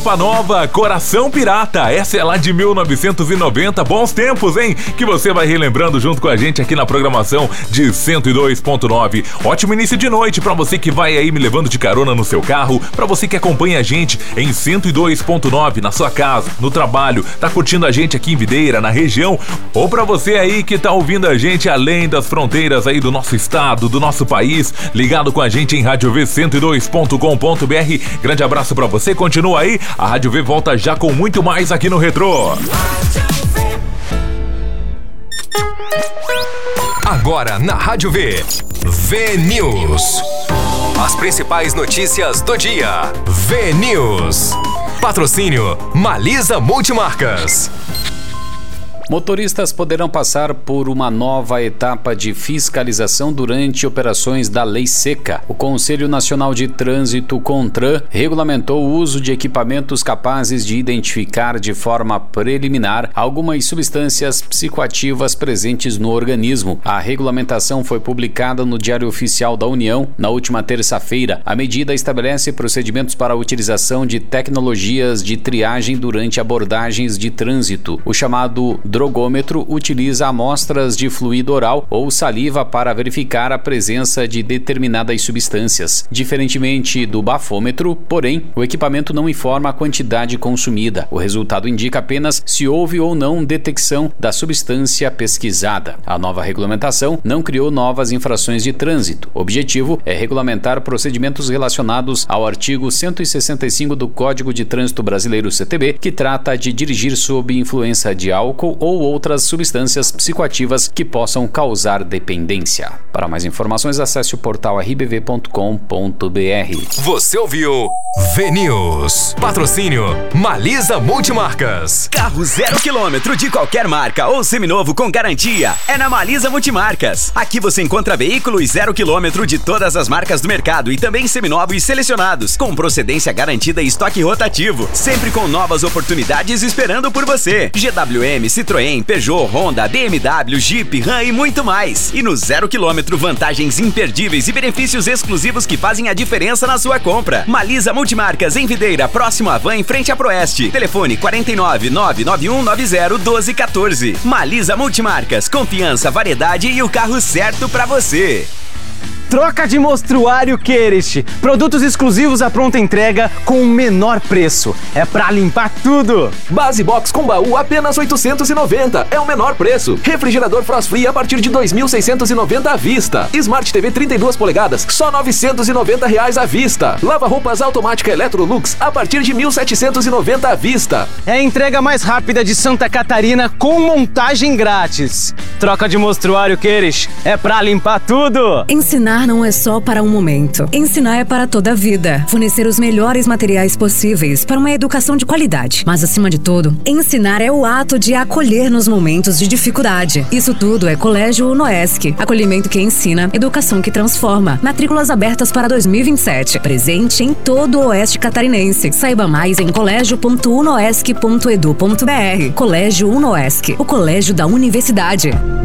Nova, Coração Pirata, essa é lá de 1990, bons tempos, hein? Que você vai relembrando junto com a gente aqui na programação de 102.9. Ótimo início de noite pra você que vai aí me levando de carona no seu carro, pra você que acompanha a gente em 102.9 na sua casa, no trabalho, tá curtindo a gente aqui em Videira, na região, ou pra você aí que tá ouvindo a gente além das fronteiras aí do nosso estado, do nosso país, ligado com a gente em radiov102.com.br. Grande abraço pra você, continua aí. A Rádio V volta já com muito mais aqui no Retrô. Agora na Rádio V, V-News. As principais notícias do dia. V-News. Patrocínio Malisa Multimarcas. Motoristas poderão passar por uma nova etapa de fiscalização durante operações da Lei Seca. O Conselho Nacional de Trânsito, CONTRAN, regulamentou o uso de equipamentos capazes de identificar de forma preliminar algumas substâncias psicoativas presentes no organismo. A regulamentação foi publicada no Diário Oficial da União na última terça-feira. A medida estabelece procedimentos para a utilização de tecnologias de triagem durante abordagens de trânsito. O chamado drogômetro utiliza amostras de fluido oral ou saliva para verificar a presença de determinadas substâncias. Diferentemente do bafômetro, porém, o equipamento não informa a quantidade consumida. O resultado indica apenas se houve ou não detecção da substância pesquisada. A nova regulamentação não criou novas infrações de trânsito. O objetivo é regulamentar procedimentos relacionados ao artigo 165 do Código de Trânsito Brasileiro CTB, que trata de dirigir sob influência de álcool ou outras substâncias psicoativas que possam causar dependência. Para mais informações, acesse o portal rbv.com.br. Você ouviu V-News. Patrocínio Malisa Multimarcas. Carro 0 km de qualquer marca ou seminovo com garantia é na Malisa Multimarcas. Aqui você encontra veículos 0 km de todas as marcas do mercado e também seminovos selecionados, com procedência garantida e estoque rotativo, sempre com novas oportunidades esperando por você. GWM, Citroën, Peugeot, Honda, BMW, Jeep, Ram e muito mais. E no 0 km, vantagens imperdíveis e benefícios exclusivos que fazem a diferença na sua compra. Malisa Multimarcas em Videira, próximo à Van, em frente à Proeste. Telefone 49991901214. Malisa Multimarcas, confiança, variedade e o carro certo pra você. Troca de mostruário Querich. Produtos exclusivos à pronta entrega com o menor preço. É pra limpar tudo. Base Box com baú apenas R$890. É o menor preço. Refrigerador Frost Free a partir de R$2.690 à vista. Smart TV 32 polegadas, só R$990 à vista. Lava-roupas automática Electrolux a partir de R$1.790 à vista. É a entrega mais rápida de Santa Catarina com montagem grátis. Troca de mostruário Querich. É pra limpar tudo. Ensinar não é só para um momento. Ensinar é para toda a vida. Fornecer os melhores materiais possíveis para uma educação de qualidade. Mas, acima de tudo, ensinar é o ato de acolher nos momentos de dificuldade. Isso tudo é Colégio Unoesc. Acolhimento que ensina, educação que transforma. Matrículas abertas para 2027. Presente em todo o Oeste Catarinense. Saiba mais em colégio.unoesc.edu.br. Colégio Unoesc, o colégio da universidade.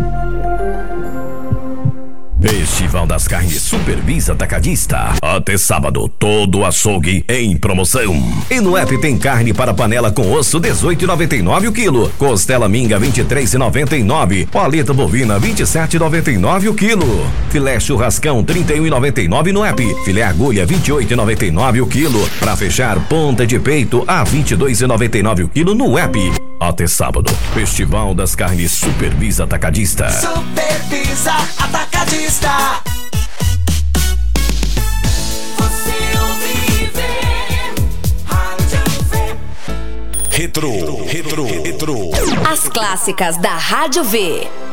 Festival das Carnes Supervisa Atacadista. Até sábado, todo açougue em promoção. E no app tem carne para panela com osso R$18,99 o quilo. Costela minga R$23,99. Paleta bovina R$27,99 o quilo. Filé churrascão R$31,99 no app. Filé agulha R$28,99 o quilo. Para fechar, ponta de peito a R$22,99 o quilo no app. Até sábado, Festival das Carnes Supervisa Atacadista. Supervisa Atacadista. Você ouve Rádio V. Retrô. As clássicas da Rádio V.